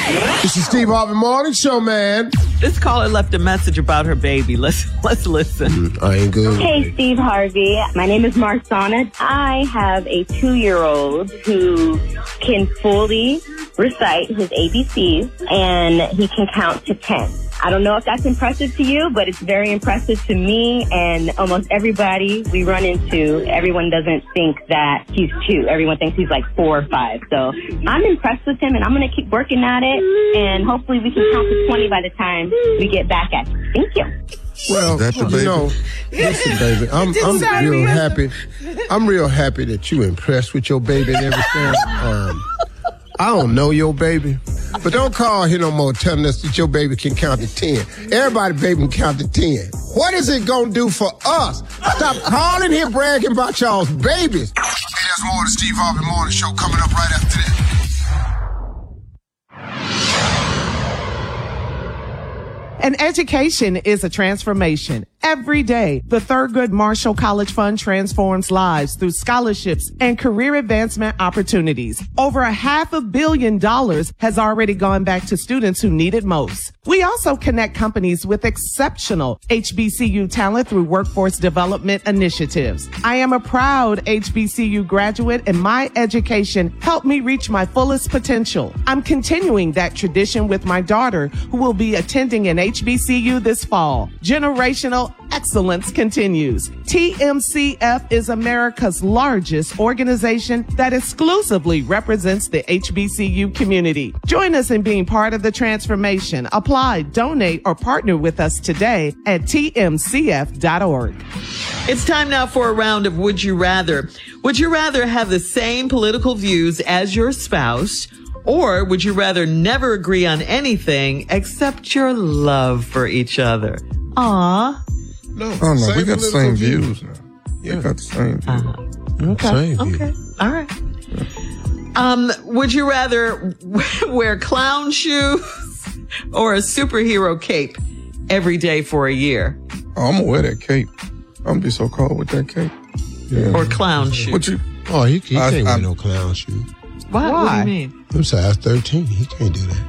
This is Steve Harvey Morning Show, man. This caller left a message about her baby. Let's listen. I ain't good. Hey, Steve Harvey. My name is Marsana. I have a 2-year-old who can fully recite his ABCs, and he can count to 10. I don't know if that's impressive to you, but it's very impressive to me and almost everybody we run into. Everyone doesn't think that he's 2. Everyone thinks he's like 4 or 5. So I'm impressed with him, and I'm going to keep working at it, and hopefully we can count to 20 by the time we get back at you. Thank you. Well, listen, baby, I'm real happy. I'm real happy that you impressed with your baby and everything. I don't know your baby, but don't call here no more telling us that your baby can count to 10. Everybody baby can count to 10. What is it gonna do for us? Stop calling here bragging about y'all's babies. Hey, there's more of the Steve Harvey Morning Show coming up right after this. An education is a transformation. Every day, the Thurgood Marshall College Fund transforms lives through scholarships and career advancement opportunities. Over $500 million has already gone back to students who need it most. We also connect companies with exceptional HBCU talent through workforce development initiatives. I am a proud HBCU graduate, and my education helped me reach my fullest potential. I'm continuing that tradition with my daughter, who will be attending an HBCU this fall. Generational excellence continues. TMCF is America's largest organization that exclusively represents the HBCU community. Join us in being part of the transformation. Apply, donate, or partner with us today at tmcf.org. It's time now for a round of Would You Rather. Would you rather have the same political views as your spouse, or would you rather never agree on anything except your love for each other? Aww. No, we got the same views now. Yeah, we got the same views. Okay. Okay. All right. Would you rather wear clown shoes or a superhero cape every day for a year? Oh, I'm gonna wear that cape. I'm gonna be so cold with that cape. Yeah. Or clown shoes. He can't wear no clown shoes. Why? What do you mean? I'm size 13. He can't do that.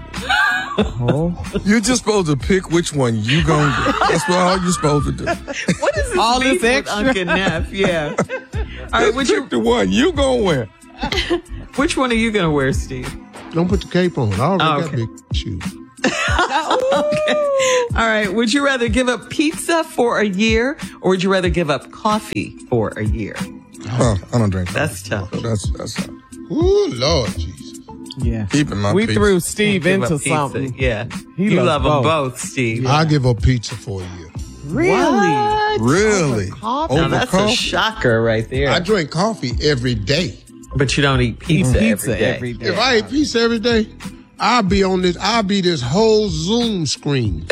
You're just supposed to pick which one you gonna do. That's what all you're supposed to do. What is this all beef this with Uncle Neff? Yeah. All right, just pick the one you gonna wear. Which one are you gonna wear, Steve? Don't put the cape on. I already got big shoes. Okay. All right. Would you rather give up pizza for a year, or would you rather give up coffee for a year? I don't drink coffee. That's tough. That's tough. Ooh, Lord Jesus. Yeah. Keeping my we pizza. Threw Steve into something. Yeah. You love them both. both, Steve. Yeah. I'll give up pizza for a year. Really? What? Really? Now that's a shocker right there. I drink coffee every day. But you don't eat pizza, every day. If I eat pizza every day, I'll be this whole Zoom screen.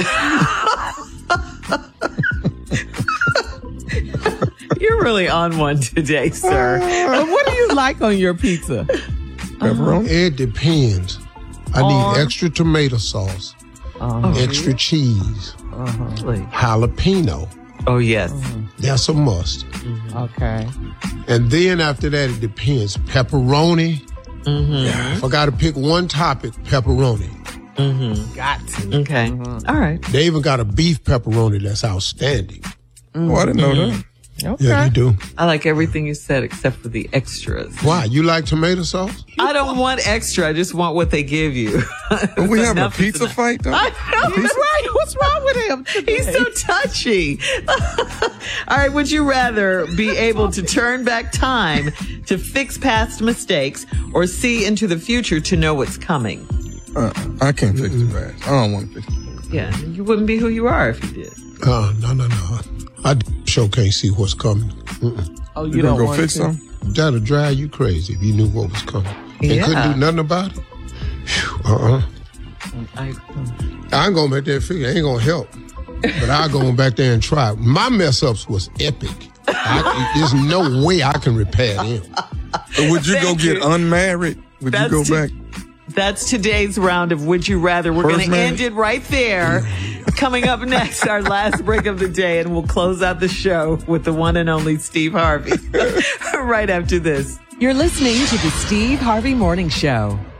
You're really on one today, sir. What do you like on your pizza? Pepperoni? It depends. I need extra tomato sauce, extra cheese, jalapeno. Oh, yes. That's a must. Okay. And then after that, it depends. Pepperoni. If I got to pick one topic, pepperoni. Got to. Okay. All right. They even got a beef pepperoni that's outstanding. Oh, I didn't know that. Okay. Yeah, you do. I like everything you said except for the extras. Why? You like tomato sauce? I don't want extra. I just want what they give you. But we having a pizza fight, though? I know, right? What's wrong with him today? He's so touchy. All right. Would you rather be able to turn back time to fix past mistakes, or see into the future to know what's coming? I can't fix the past. I don't want to fix the past. Yeah. You wouldn't be who you are if you did. No. I sure can't see what's coming. Oh, You gonna go fix something? That'll drive you crazy if you knew what was coming. And couldn't do nothing about it. I ain't gonna make that figure. It ain't gonna help. But I'll go back there and try. My mess ups was epic. There's no way I can repair them. So would you go get unmarried? Would you go back? That's today's round of Would You Rather. We're going to end it right there. Coming up next, our last break of the day, and we'll close out the show with the one and only Steve Harvey right after this. You're listening to the Steve Harvey Morning Show.